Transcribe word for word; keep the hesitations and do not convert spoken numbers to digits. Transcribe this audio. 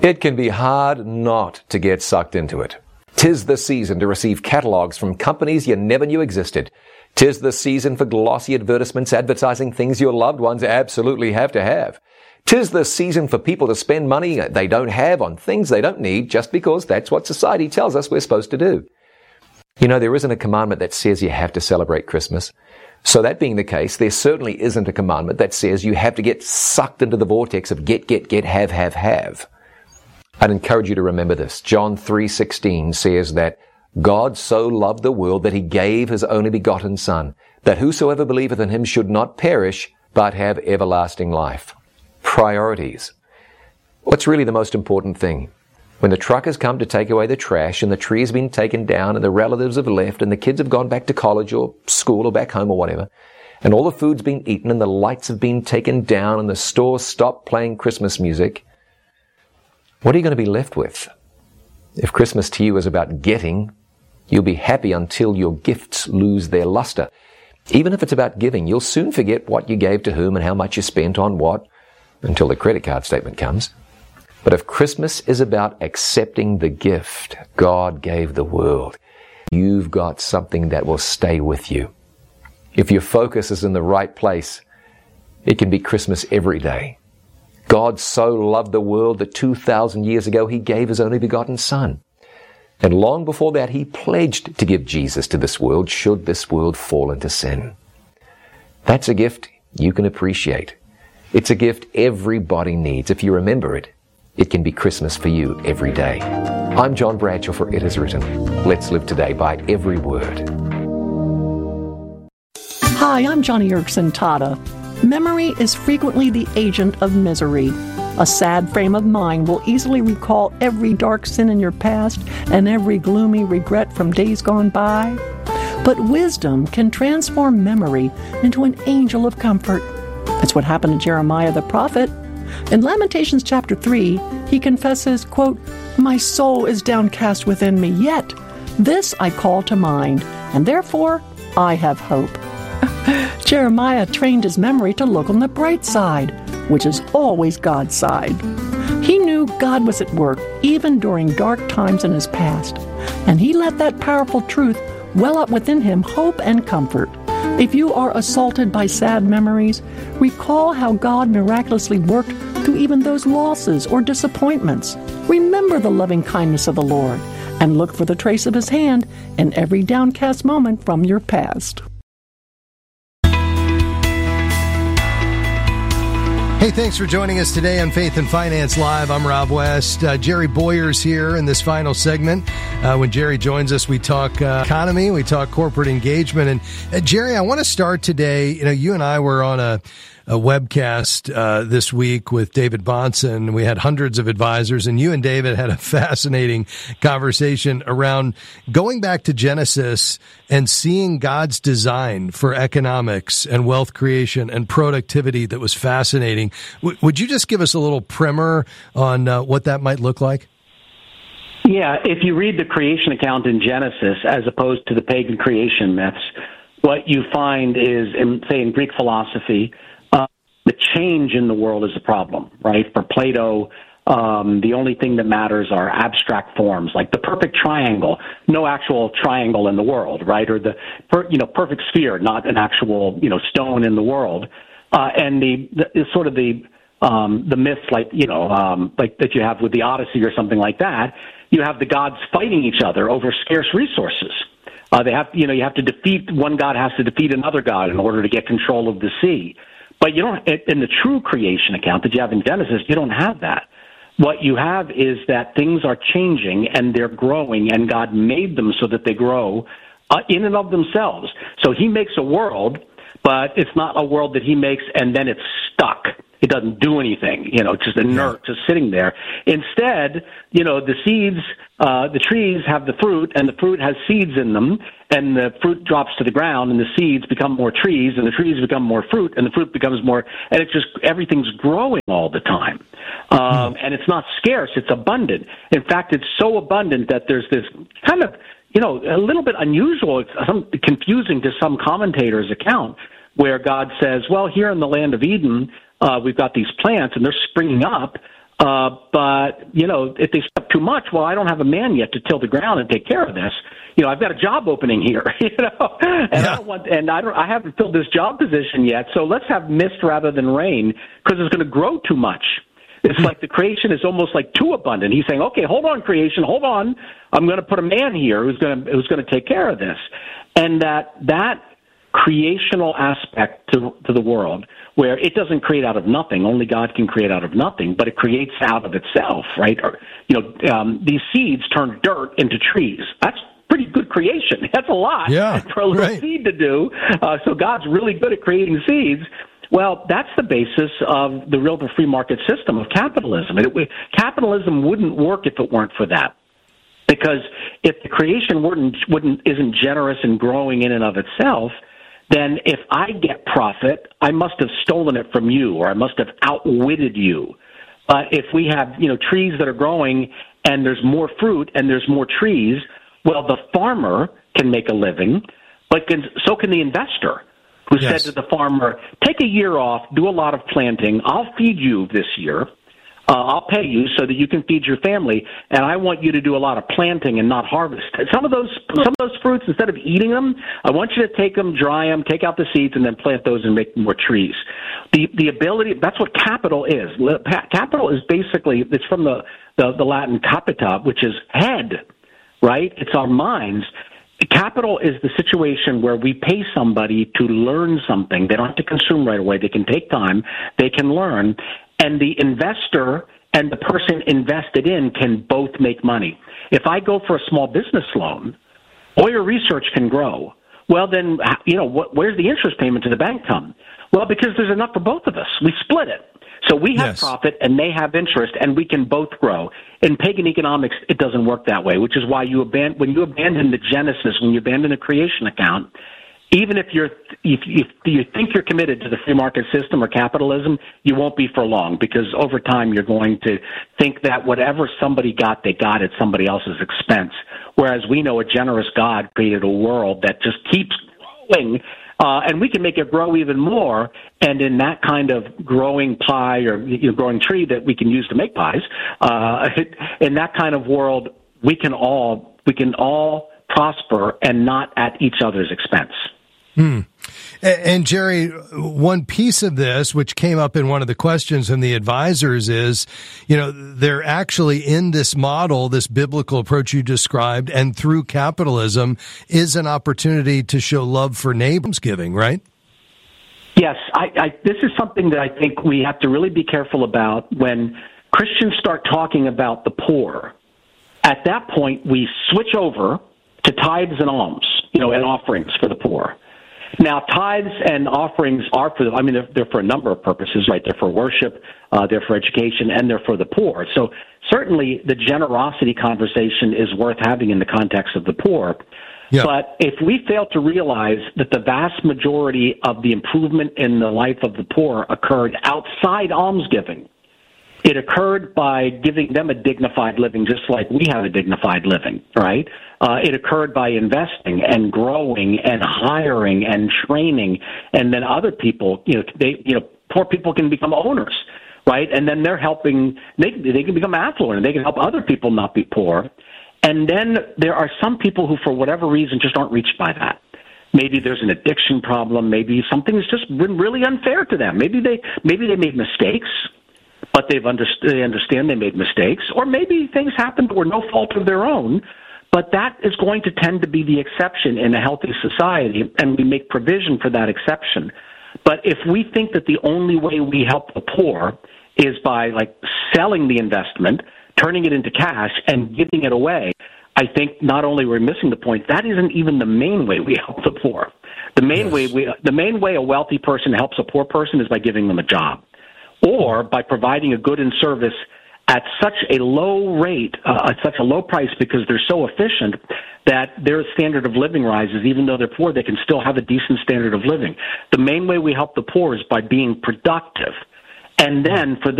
It can be hard not to get sucked into it. 'Tis the season to receive catalogs from companies you never knew existed. 'Tis the season for glossy advertisements advertising things your loved ones absolutely have to have. 'Tis the season for people to spend money they don't have on things they don't need just because that's what society tells us we're supposed to do. You know, there isn't a commandment that says you have to celebrate Christmas. So that being the case, there certainly isn't a commandment that says you have to get sucked into the vortex of get, get, get, have, have, have. I'd encourage you to remember this. John three sixteen says that God so loved the world that he gave his only begotten Son, that whosoever believeth in him should not perish, but have everlasting life. Priorities. What's really the most important thing? When the truck has come to take away the trash and the tree has been taken down and the relatives have left and the kids have gone back to college or school or back home or whatever, and all the food's been eaten and the lights have been taken down and the store stopped playing Christmas music, what are you going to be left with? If Christmas to you is about getting, you'll be happy until your gifts lose their luster. Even if it's about giving, you'll soon forget what you gave to whom and how much you spent on what, until the credit card statement comes. But if Christmas is about accepting the gift God gave the world, you've got something that will stay with you. If your focus is in the right place, it can be Christmas every day. God so loved the world that two thousand years ago he gave his only begotten Son. And long before that he pledged to give Jesus to this world should this world fall into sin. That's a gift you can appreciate. It's a gift everybody needs. If you remember it, it can be Christmas for you every day. I'm John Bradshaw for It Is Written. Let's live today by every word. Hi, I'm Johnny Erickson Tata. Memory is frequently the agent of misery. A sad frame of mind will easily recall every dark sin in your past and every gloomy regret from days gone by. But wisdom can transform memory into an angel of comfort. That's what happened to Jeremiah the prophet. In Lamentations chapter three, he confesses, quote, "My soul is downcast within me, yet this I call to mind, and therefore I have hope." Jeremiah trained his memory to look on the bright side, which is always God's side. He knew God was at work even during dark times in his past, and he let that powerful truth well up within him hope and comfort. If you are assaulted by sad memories, recall how God miraculously worked through even those losses or disappointments. Remember the loving kindness of the Lord and look for the trace of his hand in every downcast moment from your past. Hey, thanks for joining us today on Faith and Finance Live. I'm Rob West. Uh, Jerry Boyer's here in this final segment. Uh, when Jerry joins us, we talk uh, economy, we talk corporate engagement. And uh, Jerry, I want to start today. You know, you and I were on a, a webcast uh, this week with David Bahnsen. We had hundreds of advisors, and you and David had a fascinating conversation around going back to Genesis and seeing God's design for economics and wealth creation and productivity that was fascinating. W- would you just give us a little primer on uh, what that might look like? Yeah, if you read the creation account in Genesis as opposed to the pagan creation myths, what you find is, in, say, in Greek philosophy, uh, the change in the world is a problem, right? For Plato, um, the only thing that matters are abstract forms, like the perfect triangle, no actual triangle in the world, right? Or the, per, you know, perfect sphere, not an actual, you know, stone in the world. Uh, and the, the sort of the um, the myths, like you know, um, like that you have with the Odyssey or something like that. You have the gods fighting each other over scarce resources. Uh, they have, you know, you have to defeat one god has to defeat another god in order to get control of the sea. But you don't, in the true creation account that you have in Genesis, you don't have that. What you have is that things are changing and they're growing, and God made them so that they grow uh, in and of themselves. So He makes a world, but it's not a world that He makes and then it's stuck. It doesn't do anything, you know, just inert, just sitting there. Instead, you know, the seeds, uh, the trees have the fruit, and the fruit has seeds in them, and the fruit drops to the ground, and the seeds become more trees, and the trees become more fruit, and the fruit becomes more, and it's just, everything's growing all the time. Um, and it's not scarce, it's abundant. In fact, it's so abundant that there's this kind of, you know, a little bit unusual, it's some, confusing to some commentators' account, where God says, well, here in the land of Eden, Uh, we've got these plants, and they're springing up, Uh, but, you know, if they step too much, well, I don't have a man yet to till the ground and take care of this. You know, I've got a job opening here, you know, and yeah. I don't want, and I don't, I haven't filled this job position yet. So let's have mist rather than rain because it's going to grow too much. It's mm-hmm. like the creation is almost like too abundant. He's saying, okay, hold on, creation, hold on. I'm going to put a man here who's going to, who's going to take care of this. And that, that creational aspect to, to the world, where it doesn't create out of nothing. Only God can create out of nothing, but it creates out of itself, right? Or, you know, um, these seeds turn dirt into trees. That's pretty good creation. That's a lot yeah, for a little right. seed to do. Uh, so God's really good at creating seeds. Well, that's the basis of the real the free market system of capitalism. It, it, capitalism wouldn't work if it weren't for that. Because if the creation wouldn't, wouldn't isn't generous and growing in and of itself, then if I get profit, I must have stolen it from you, or I must have outwitted you. But if we have, you know, trees that are growing and there's more fruit and there's more trees, well, the farmer can make a living, but can, so can the investor, who yes. said to the farmer, take a year off, do a lot of planting, I'll feed you this year. Uh, I'll pay you so that you can feed your family, and I want you to do a lot of planting and not harvest. Some of those some of those fruits, instead of eating them, I want you to take them, dry them, take out the seeds, and then plant those and make more trees. The the ability, that's what capital is. Capital is basically, it's from the, the, the Latin capita, which is head, right? It's our minds. Capital is the situation where we pay somebody to learn something. They don't have to consume right away. They can take time. They can learn. And the investor and the person invested in can both make money. If I go for a small business loan, all your research can grow. Well, then, you know, what, where's the interest payment to the bank come? Well, because there's enough for both of us. We split it. So we have yes. profit and they have interest, and we can both grow. In pagan economics, it doesn't work that way, which is why you abandon, when you abandon the Genesis, when you abandon a creation account, even if you're if, if you think you're committed to the free market system or capitalism, you won't be for long, because over time you're going to think that whatever somebody got, they got at somebody else's expense. Whereas we know a generous God created a world that just keeps growing, uh, and we can make it grow even more. And in that kind of growing pie or you know, growing tree that we can use to make pies, uh, in that kind of world, we can all we can all prosper and not at each other's expense. Hmm. And Jerry, one piece of this, which came up in one of the questions from the advisors, is, you know, they're actually in this model, this biblical approach you described, and through capitalism is an opportunity to show love for neighbors giving, right? Yes. I, I, this is something that I think we have to really be careful about when Christians start talking about the poor. At that point, we switch over to tithes and alms, you know, and offerings for the poor. Now, tithes and offerings are for, I mean, they're, they're for a number of purposes, right? They're for worship, uh, they're for education, and they're for the poor. So certainly the generosity conversation is worth having in the context of the poor. Yeah. But if we fail to realize that the vast majority of the improvement in the life of the poor occurred outside almsgiving, it occurred by giving them a dignified living, just like we have a dignified living, right? Uh, it occurred by investing and growing and hiring and training, and then other people, you know, they, you know, poor people can become owners, right? And then they're helping; they they can become affluent, and they can help other people not be poor. And then there are some people who, for whatever reason, just aren't reached by that. Maybe there's an addiction problem. Maybe something's just been really unfair to them. Maybe they maybe they made mistakes, but they've underst- they understand they made mistakes, or maybe things happened that were no fault of their own, but that is going to tend to be the exception in a healthy society, and we make provision for that exception. But if we think that the only way we help the poor is by, like, selling the investment, turning it into cash, and giving it away, I think not only we're missing the point, that isn't even the main way we help the poor. The main yes. way we, the main way a wealthy person helps a poor person is by giving them a job, or by providing a good and service at such a low rate, uh, at such a low price, because they're so efficient that their standard of living rises. Even though they're poor, they can still have a decent standard of living. The main way we help the poor is by being productive. And then for